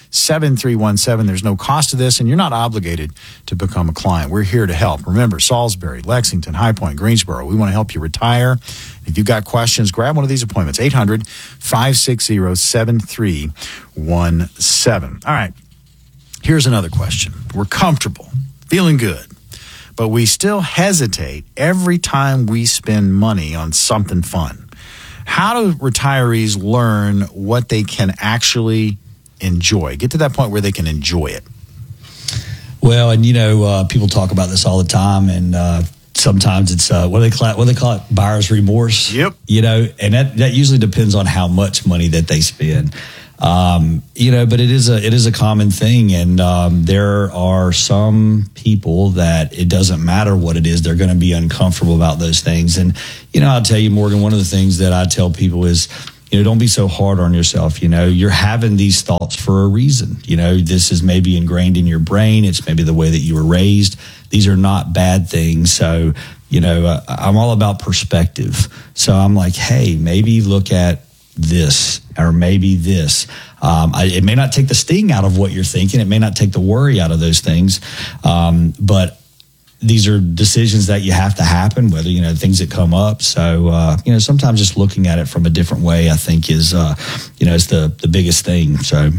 [SPEAKER 1] seven three one seven. There's no cost to this, and you're not obligated to become a client. We're here to help. Remember, Salisbury, Lexington, High Point, Greensboro. We want to help you retire. If you've got questions, grab one of these appointments. eight hundred, five six zero, seven three one seven. All right. Here's another question. We're comfortable, feeling good, but we still hesitate every time we spend money on something fun. How do retirees learn what they can actually enjoy? Get to that point where they can enjoy it.
[SPEAKER 2] Well, and you know, uh, people talk about this all the time, and uh, sometimes it's uh, what do they call it? What do they call it? Buyer's remorse.
[SPEAKER 1] Yep.
[SPEAKER 2] You know, and that that usually depends on how much money that they spend. Um, you know, but it is a it is a common thing, and um, there are some people that it doesn't matter what it is; they're going to be uncomfortable about those things. And you know, I'll tell you, Morgan, one of the things that I tell people is, you know, don't be so hard on yourself. You know, you're having these thoughts for a reason. You know, this is maybe ingrained in your brain. It's maybe the way that you were raised. These are not bad things. So, you know, uh, I'm all about perspective. So I'm like, hey, maybe look at this or maybe this. Um, I, it may not take the sting out of what you're thinking. It may not take the worry out of those things. Um, but these are decisions that you have to happen, whether, you know, things that come up. So, uh, you know, sometimes just looking at it from a different way, I think is, uh, you know, is the, the biggest thing. So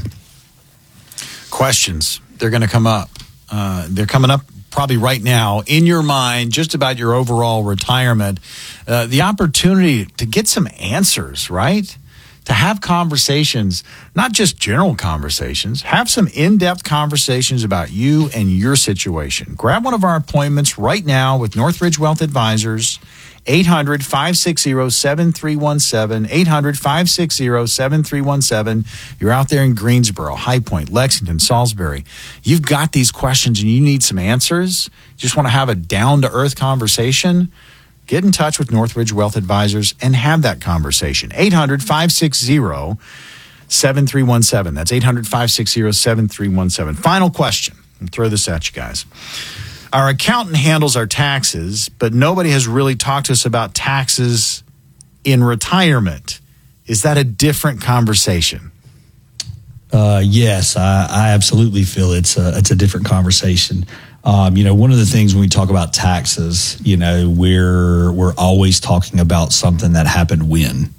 [SPEAKER 1] questions, they're going to come up. Uh, they're coming up probably right now in your mind, just about your overall retirement, uh, the opportunity to get some answers, right? To have conversations, not just general conversations, have some in-depth conversations about you and your situation. Grab one of our appointments right now with Northridge Wealth Advisors, eight hundred, five six zero, seven three one seven, eight hundred, five six zero, seven three one seven. You're out there in Greensboro, High Point, Lexington, Salisbury. You've got these questions and you need some answers. You just want to have a down-to-earth conversation. Get in touch with Northridge Wealth Advisors and have that conversation. eight hundred, five six zero, seven three one seven. That's eight hundred, five six zero, seven three one seven. Final question. I'll throw this at you guys. Our accountant handles our taxes, but nobody has really talked to us about taxes in retirement. Is that a different conversation?
[SPEAKER 2] Uh, yes, I, I absolutely feel it's a, it's a different conversation. Um, you know, one of the things when we talk about taxes, you know, we're we're always talking about something that happened when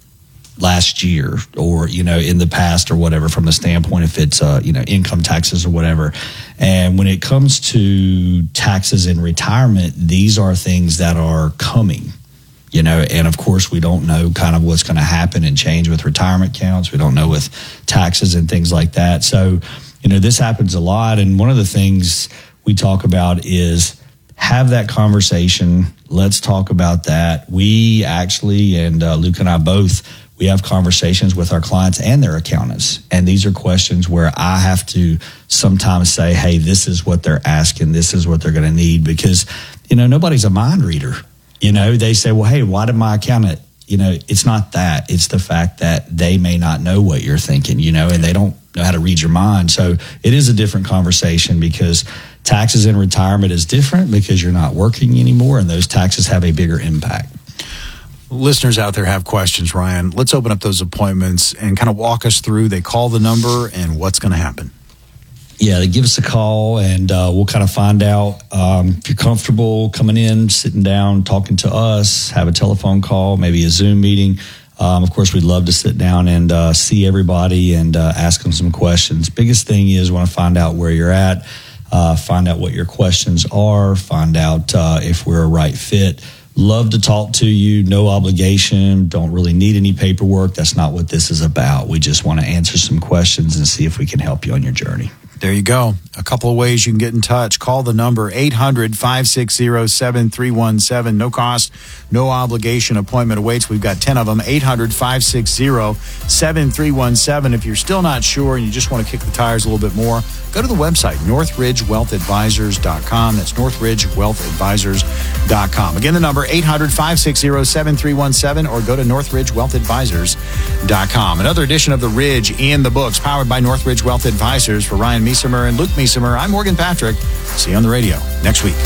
[SPEAKER 2] last year or, you know, in the past or whatever, from the standpoint if it's, uh, you know, income taxes or whatever. And when it comes to taxes in retirement, these are things that are coming, you know, and of course we don't know kind of what's going to happen and change with retirement counts. We don't know with taxes and things like that. So, you know, this happens a lot. And one of the things we talk about is have that conversation. Let's talk about that. We actually, and uh, Luke and I both, we have conversations with our clients and their accountants. And these are questions where I have to sometimes say, hey, this is what they're asking. This is what they're going to need, because, you know, nobody's a mind reader. You know, they say, well, hey, why did my accountant, you know, it's not that. It's the fact that they may not know what you're thinking, you know, and they don't know how to read your mind. So it is a different conversation, because taxes in retirement is different because you're not working anymore, and those taxes have a bigger impact.
[SPEAKER 1] Listeners out there have questions, Ryan. Let's open up those appointments and kind of walk us through. They call the number and what's going to happen.
[SPEAKER 2] Yeah, they give us a call and uh, we'll kind of find out um, if you're comfortable coming in, sitting down, talking to us, have a telephone call, maybe a Zoom meeting. Um, of course, we'd love to sit down and uh, see everybody and uh, ask them some questions. Biggest thing is we want to find out where you're at, uh, find out what your questions are, find out uh, if we're a right fit. Love to talk to you, no obligation, don't really need any paperwork. That's not what this is about. We just want to answer some questions and see if we can help you on your journey.
[SPEAKER 1] There you go. A couple of ways you can get in touch. Call the number eight hundred, five six zero, seven three one seven. No cost, no obligation. Appointment awaits. We've got ten of them. eight hundred, five six zero, seven three one seven. If you're still not sure and you just want to kick the tires a little bit more, go to the website, northridge wealth advisors dot com. That's northridge wealth advisors dot com. Again, the number eight hundred, five six zero, seven three one seven, or go to northridge wealth advisors dot com. Another edition of The Ridge in the books, powered by Northridge Wealth Advisors. For Ryan Mesemer and Luke Mesemer, I'm Morgan Patrick. See you on the radio next week.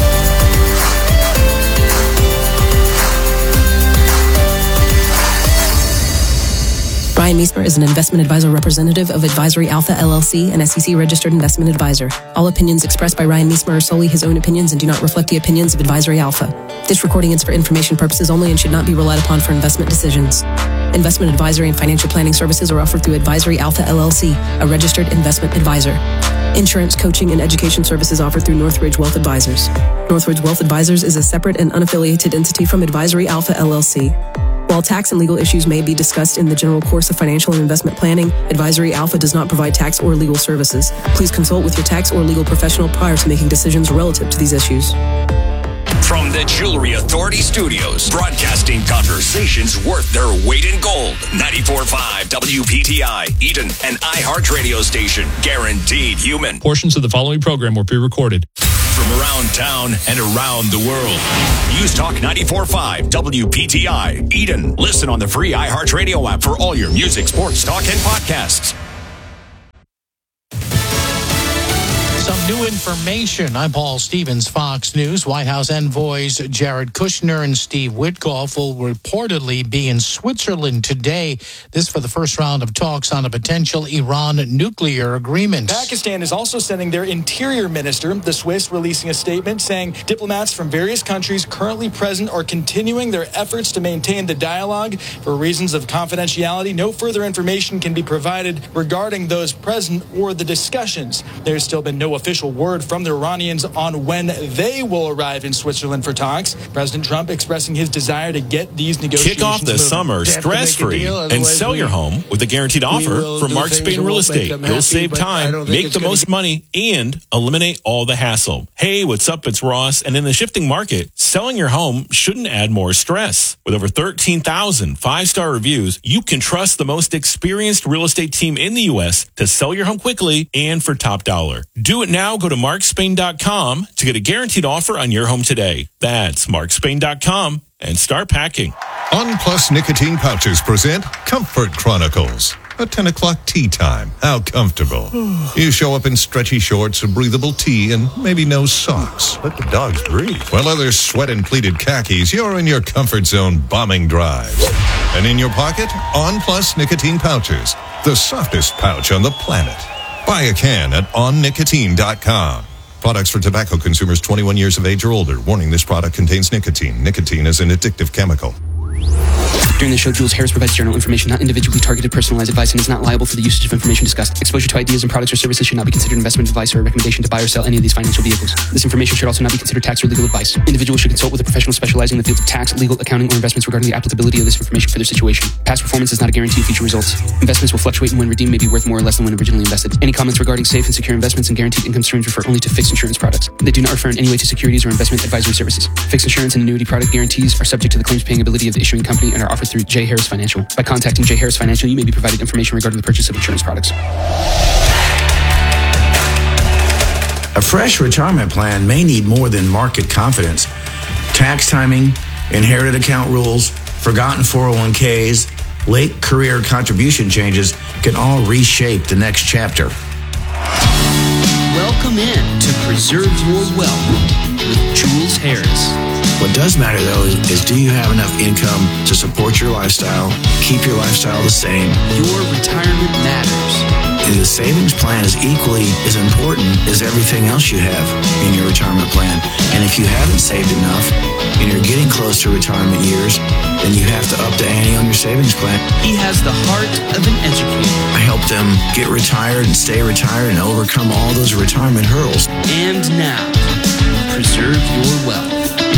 [SPEAKER 3] Ryan Meismer is an investment advisor representative of Advisory Alpha L L C, an S E C-registered investment advisor. All opinions expressed by Ryan Meismer are solely his own opinions and do not reflect the opinions of Advisory Alpha. This recording is for information purposes only and should not be relied upon for investment decisions. Investment advisory and financial planning services are offered through Advisory Alpha L L C, a registered investment advisor. Insurance, coaching, and education services offered through Northridge Wealth Advisors. Northridge Wealth Advisors is a separate and unaffiliated entity from Advisory Alpha L L C. While tax and legal issues may be discussed in the general course of financial and investment planning, Advisory Alpha does not provide tax or legal services. Please consult with your tax or legal professional prior to making decisions relative to these issues.
[SPEAKER 10] From the Jewelry Authority Studios, broadcasting conversations worth their weight in gold. ninety-four point five W P T I, Eden, an iHeart radio station. Guaranteed human.
[SPEAKER 11] Portions of the following program were pre-recorded.
[SPEAKER 10] From around town and around the world. News Talk ninety-four point five W P T I, Eden. Listen on the free iHeart radio app for all your music, sports, talk, and podcasts.
[SPEAKER 12] Some new information. I'm Paul Stevens, Fox News. White House envoys Jared Kushner and Steve Witkoff will reportedly be in Switzerland today. This for the first round of talks on a potential Iran nuclear agreement.
[SPEAKER 13] Pakistan is also sending their interior minister, the Swiss, releasing a statement saying diplomats from various countries currently present are continuing their efforts to maintain the dialogue. For reasons of confidentiality, no further information can be provided regarding those present or the discussions. There's still been no official word from the Iranians on when they will arrive in Switzerland for talks. President Trump expressing his desire to get these negotiations
[SPEAKER 14] Kick off the
[SPEAKER 13] moving.
[SPEAKER 14] summer stress-free and sell your home with a guaranteed offer from Mark Spain Real Estate. You'll save time, make the most money, and eliminate all the hassle. Hey, what's up? It's Ross. And in the shifting market, selling your home shouldn't add more stress. With over thirteen thousand five-star reviews, you can trust the most experienced real estate team in the U S to sell your home quickly and for top dollar. Do it now. Go to mark spain dot com to get a guaranteed offer on your home today. That's mark spain dot com and start packing.
[SPEAKER 15] On Plus Nicotine Pouches present Comfort Chronicles. A ten o'clock tea time. How comfortable. You show up in stretchy shorts, a breathable tee, and maybe no socks. Let the dogs breathe. While others sweat in pleated khakis, you're in your comfort zone bombing drives. And in your pocket, On Plus Nicotine Pouches. The softest pouch on the planet. Buy a can at on nicotine dot com. Products for tobacco consumers twenty-one years of age or older. Warning, this product contains nicotine. Nicotine is an addictive chemical.
[SPEAKER 16] During the show, Jules Harris provides general information, not individually targeted personalized advice, and is not liable for the usage of information discussed. Exposure to ideas and products or services should not be considered investment advice or a recommendation to buy or sell any of these financial vehicles. This information should also not be considered tax or legal advice. Individuals should consult with a professional specializing in the fields of tax, legal, accounting, or investments regarding the applicability of this information for their situation. Past performance is not a guarantee of future results. Investments will fluctuate, and when redeemed may be worth more or less than when originally invested. Any comments regarding safe and secure investments and guaranteed income streams refer only to fixed insurance products. They do not refer in any way to securities or investment advisory services. Fixed insurance and annuity product guarantees are subject to the claims paying ability of the issuing company and are offered through J. Harris Financial. By contacting J. Harris Financial, you may be provided information regarding the purchase of insurance products.
[SPEAKER 17] A fresh retirement plan may need more than market confidence. Tax timing, inherited account rules, forgotten four oh one k's, late career contribution changes can all reshape the next chapter.
[SPEAKER 18] Welcome in to Preserve Your Wealth with Jules Harris.
[SPEAKER 17] What does matter, though, is, is do you have enough income to support your lifestyle, keep your lifestyle the same?
[SPEAKER 18] Your retirement matters.
[SPEAKER 17] And the savings plan is equally as important as everything else you have in your retirement plan. And if you haven't saved enough and you're getting close to retirement years, then you have to up the ante on your savings plan.
[SPEAKER 18] He has the heart of an educator.
[SPEAKER 17] I help them get retired and stay retired and overcome all those retirement hurdles.
[SPEAKER 18] And now, Preserve Your Wealth.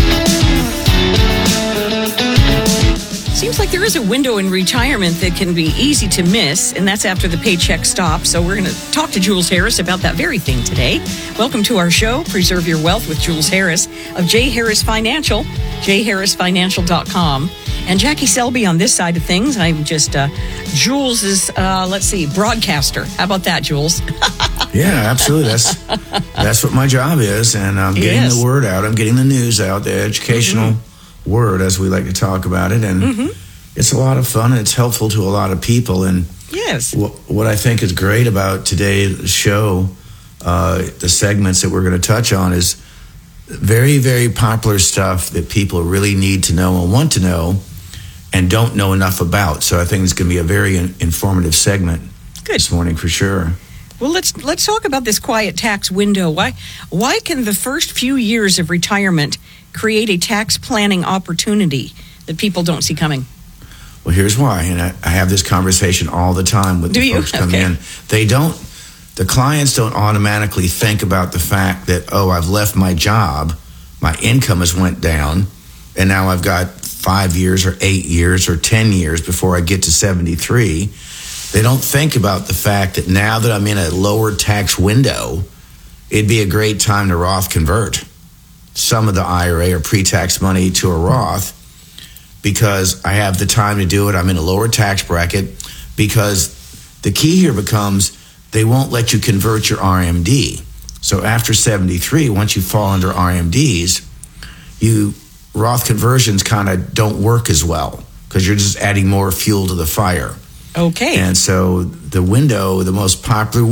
[SPEAKER 19] Seems like there is a window in retirement that can be easy to miss, and that's after the paycheck stops. So we're going to talk to Jules Harris about that very thing today. Welcome to our show, Preserve Your Wealth with Jules Harris of J. Harris Financial, j harris financial dot com. And Jackie Selby on this side of things. I'm just uh, Jules's, uh, let's see, broadcaster. How about that, Jules?
[SPEAKER 17] Yeah, absolutely. That's that's what my job is, and I'm getting yes. the word out. I'm getting the news out, the educational mm-hmm. word, as we like to talk about it, and mm-hmm. it's a lot of fun, and it's helpful to a lot of people. And
[SPEAKER 19] yes,
[SPEAKER 17] w- what I think is great about today's show, uh, the segments that we're going to touch on, is very, very popular stuff that people really need to know and want to know. and don't know enough about. So I think it's going to be a very in- informative segment
[SPEAKER 19] Good.
[SPEAKER 17] this morning for sure.
[SPEAKER 19] Well, let's let's talk about this quiet tax window. Why why can the first few years of retirement create a tax planning opportunity that people don't see coming?
[SPEAKER 17] Well, here's why, and I, I have this conversation all the time with
[SPEAKER 19] Do
[SPEAKER 17] the
[SPEAKER 19] you?
[SPEAKER 17] folks come
[SPEAKER 19] Okay.
[SPEAKER 17] in. They don't, the clients don't automatically think about the fact that, oh, I've left my job, my income has went down, and now I've got five years or eight years or ten years before I get to seventy-three. They don't think about the fact that now that I'm in a lower tax window, it'd be a great time to Roth convert some of the I R A or pre-tax money to a Roth because I have the time to do it. I'm in a lower tax bracket because the key here becomes they won't let you convert your R M D. So after seventy-three, once you fall under R M Ds, you Roth conversions kind of don't work as well because you're just adding more fuel to the fire.
[SPEAKER 19] Okay.
[SPEAKER 17] And so the window, the most popular